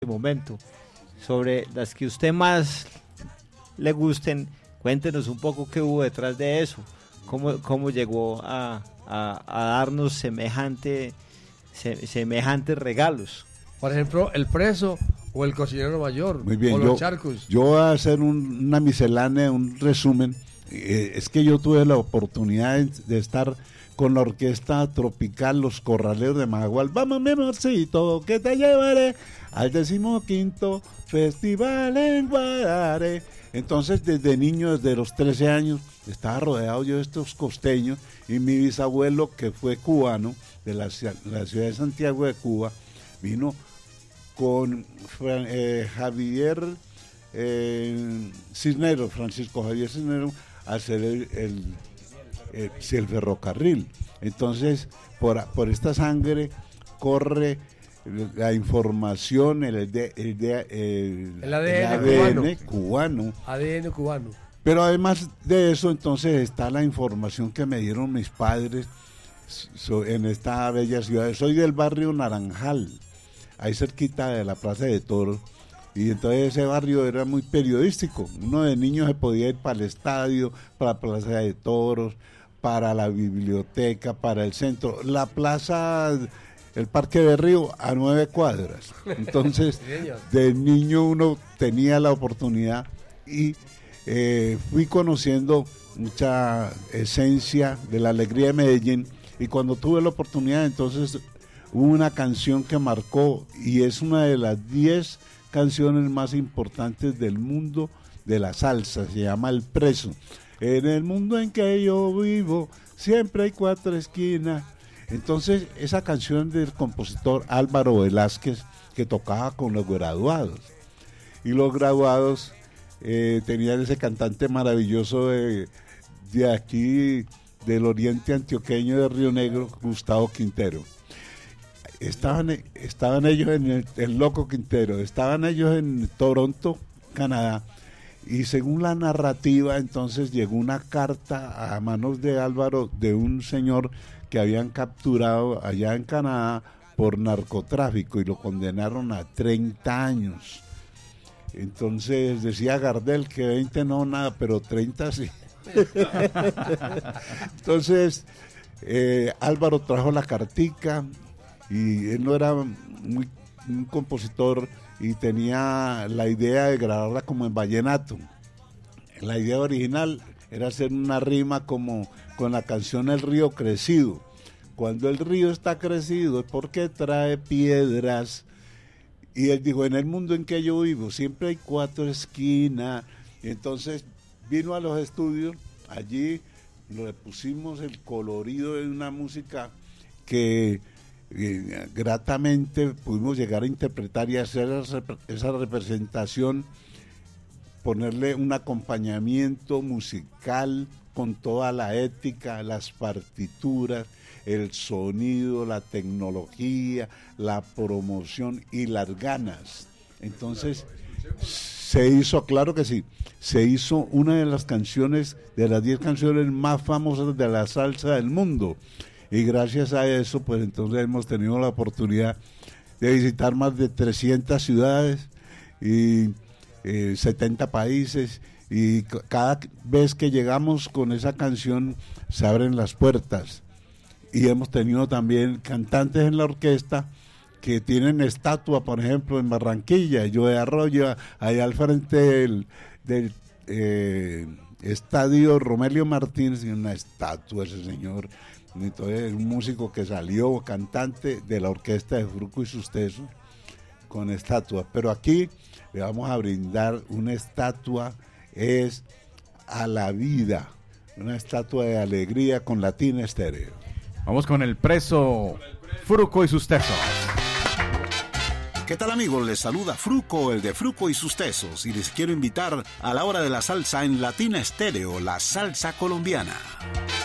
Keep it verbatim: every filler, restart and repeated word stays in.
momento, sobre las que usted más le gusten. Cuéntenos un poco qué hubo detrás de eso, cómo, cómo llegó a, a, a darnos semejante, se, semejantes regalos. Por ejemplo, El Preso o El Cocinero Mayor. Muy bien, o Los yo, Charcos. yo voy a hacer un, una miscelánea, un resumen. Eh, es que yo tuve la oportunidad de, de estar con la orquesta tropical Los Corraleros de Majagual. Vamos, mi amorcito, que te llevaré al decimoquinto festival en Guarare. Entonces, desde niño, desde los trece años, estaba rodeado yo de estos costeños, y mi bisabuelo, que fue cubano, de la, la ciudad de Santiago de Cuba, vino con eh, Javier eh, Cisneros, Francisco Javier Cisneros, a hacer el, el, el, el ferrocarril. Entonces, por, por esta sangre corre la información, el, el, el, el, el A D N, el A D N cubano. cubano. A D N cubano. Pero además de eso, entonces está la información que me dieron mis padres so, en esta bella ciudad. Soy del barrio Naranjal, ahí cerquita de la Plaza de Toros, y entonces ese barrio era muy periodístico. Uno de niño se podía ir para el estadio, para la Plaza de Toros, para la biblioteca, para el centro. La plaza, el Parque de Río, a nueve cuadras. Entonces, de niño uno tenía la oportunidad y eh, fui conociendo mucha esencia de la alegría de Medellín, y cuando tuve la oportunidad, entonces hubo una canción que marcó, y es una de las diez canciones más importantes del mundo de la salsa, se llama El Preso. En el mundo en que yo vivo, siempre hay cuatro esquinas. Entonces, esa canción del compositor Álvaro Velázquez, que tocaba con los graduados, y los graduados eh, tenían ese cantante maravilloso de, de aquí, del oriente antioqueño de Río Negro, Gustavo Quintero. Estaban, estaban ellos en el, el Loco Quintero, estaban ellos en Toronto, Canadá, y según la narrativa, entonces llegó una carta a manos de Álvaro de un señor que habían capturado allá en Canadá por narcotráfico, y lo condenaron a treinta años. Entonces decía Gardel que veinte no nada, pero treinta sí. Entonces eh, Álvaro trajo la cartica, y él no era muy, un compositor, y tenía la idea de grabarla como en vallenato. La idea original era hacer una rima como con la canción El Río Crecido. Cuando el río está crecido es porque trae piedras. Y él dijo, en el mundo en que yo vivo siempre hay cuatro esquinas. Y entonces vino a los estudios, allí le pusimos el colorido de una música que eh, gratamente pudimos llegar a interpretar y hacer esa, esa representación, ponerle un acompañamiento musical con toda la ética, las partituras, el sonido, la tecnología, la promoción y las ganas. Entonces se hizo, claro que sí, se hizo una de las canciones, de las diez canciones más famosas de la salsa del mundo, y gracias a eso pues entonces hemos tenido la oportunidad de visitar más de trescientas ciudades y eh, setenta países, y cada vez que llegamos con esa canción se abren las puertas. Y hemos tenido también cantantes en la orquesta que tienen estatua, por ejemplo, en Barranquilla, yo de Arroyo, allá al frente del, del eh, estadio Romelio Martínez, y una estatua ese señor. Entonces, un músico que salió cantante de la orquesta de Fruco y sus Tesos con estatua. Pero aquí le vamos a brindar una estatua, es a la vida, una estatua de alegría con Latina Estéreo. Vamos con El Preso, Fruco y sus Tesos. ¿Qué tal, amigos? Les saluda Fruco, el de Fruco y sus Tesos, y les quiero invitar a la hora de la salsa en Latina Estéreo, la salsa colombiana.